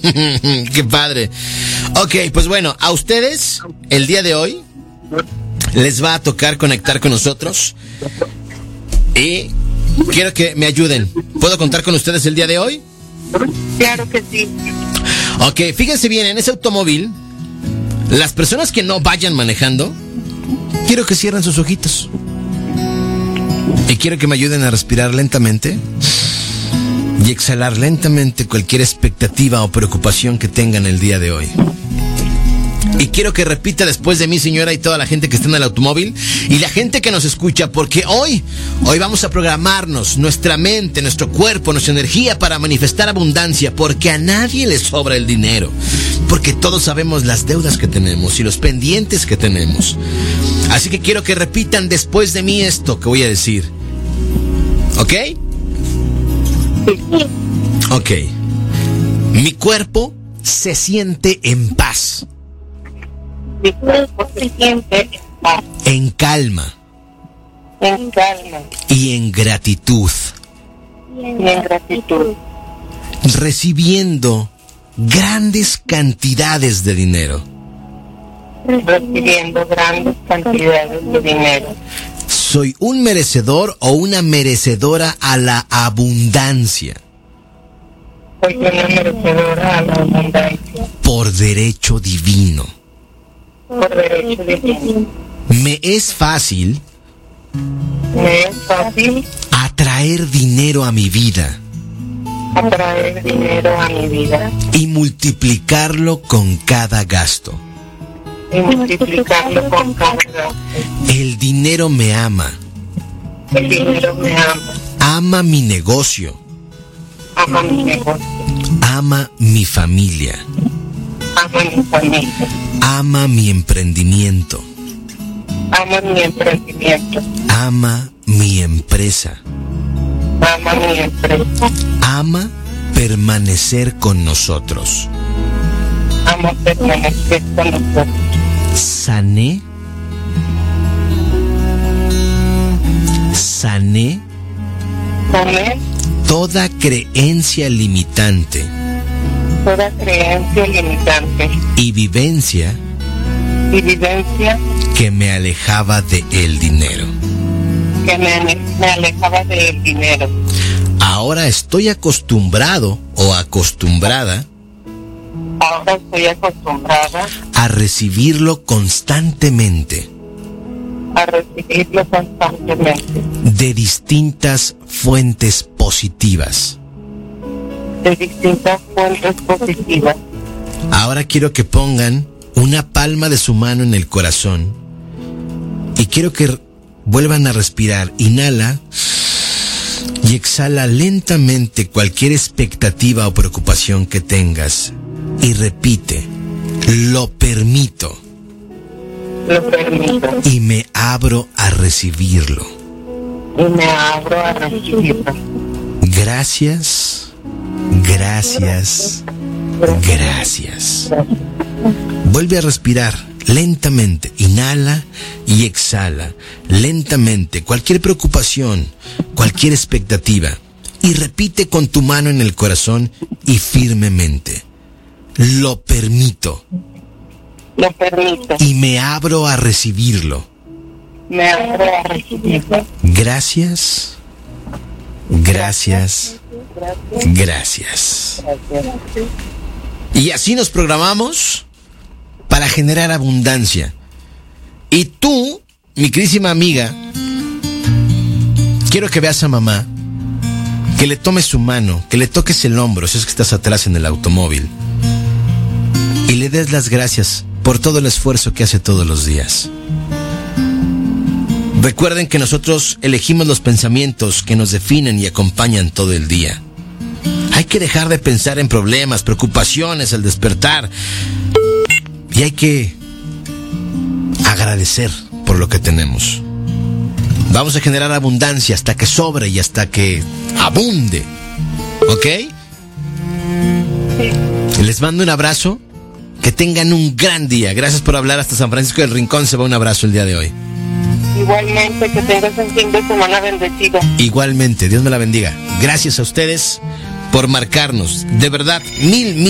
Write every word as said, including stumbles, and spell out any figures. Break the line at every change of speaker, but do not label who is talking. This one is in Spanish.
Qué padre. Ok, pues bueno, a ustedes el día de hoy les va a tocar conectar con nosotros y quiero que me ayuden. ¿Puedo contar con ustedes el día de hoy?
Claro que sí.
Ok, fíjense bien, en ese automóvil, las personas que no vayan manejando, quiero que cierren sus ojitos. Y quiero que me ayuden a respirar lentamente y exhalar lentamente cualquier expectativa o preocupación que tengan el día de hoy. Y quiero que repita después de mí, señora, y toda la gente que está en el automóvil y la gente que nos escucha, porque hoy, hoy vamos a programarnos nuestra mente, nuestro cuerpo, nuestra energía para manifestar abundancia, porque a nadie le sobra el dinero, porque todos sabemos las deudas que tenemos y los pendientes que tenemos. Así que quiero que repitan después de mí esto que voy a decir. ¿Ok? Ok. Mi cuerpo se siente en paz.
Mi cuerpo se siente en paz.
En calma.
En calma.
Y en gratitud.
Y en gratitud.
Recibiendo grandes cantidades de dinero.
Recibiendo grandes cantidades de dinero.
Soy un merecedor o una merecedora a la abundancia.
Soy una merecedora a la abundancia.
Por derecho divino.
Por derecho divino.
Me es fácil.
Me es fácil.
Atraer dinero a mi vida.
Atraer dinero a mi vida.
Y multiplicarlo con cada gasto.
Y multiplicarlo con cada gasto.
El dinero me ama.
El dinero me ama.
Ama mi negocio.
Ama mi negocio.
Ama mi familia.
Ama mi familia.
Ama mi emprendimiento.
Ama mi emprendimiento.
Ama mi empresa.
Ama mi empresa.
Ama permanecer con nosotros.
Ama permanecer con nosotros.
Sané. Sané.
Sané.
Toda creencia limitante.
Toda creencia limitante.
Y vivencia.
Y vivencia.
Que me alejaba de el dinero.
Que me, me alejaba del dinero.
Ahora estoy acostumbrado o acostumbrada.
Ahora estoy acostumbrada.
A recibirlo constantemente.
A recibirlo constantemente.
De distintas fuentes positivas.
De distintas fuentes positivas.
Ahora quiero que pongan una palma de su mano en el corazón. Y quiero que vuelvan a respirar. Inhala y exhala lentamente cualquier expectativa o preocupación que tengas. Y repite, lo permito.
Lo permito.
Y me abro a recibirlo.
Y me abro a recibirlo.
Gracias, gracias, gracias. Vuelve a respirar lentamente. Inhala y exhala lentamente cualquier preocupación, cualquier expectativa. Y repite con tu mano en el corazón y firmemente. Lo permito.
Lo permito.
Y me abro a recibirlo.
Me abro a recibirlo.
Gracias. Gracias. Gracias. Y así nos programamos para generar abundancia. Y tú, mi queridísima amiga, quiero que veas a mamá, que le tomes su mano, que le toques el hombro, si es que estás atrás en el automóvil, y le des las gracias por todo el esfuerzo que hace todos los días. Recuerden que nosotros elegimos los pensamientos que nos definen y acompañan todo el día. Hay que dejar de pensar en problemas, preocupaciones al despertar. Y hay que agradecer por lo que tenemos. Vamos a generar abundancia hasta que sobre y hasta que abunde. ¿Ok? Les mando un abrazo. Que tengan un gran día. Gracias por hablar. Hasta San Francisco del Rincón se va un abrazo el día de hoy.
Igualmente, que tengas un fin de semana bendecido.
Igualmente, Dios me la bendiga. Gracias a ustedes por marcarnos. De verdad, mil, mil.